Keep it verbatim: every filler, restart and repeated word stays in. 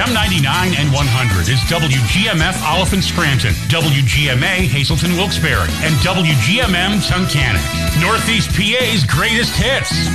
M ninety-nine and one hundred is W G M F Oliphant Scranton, W G M A Hazleton Wilkes-Barre, and W G M M Tunkhannock. Northeast P A's greatest hits.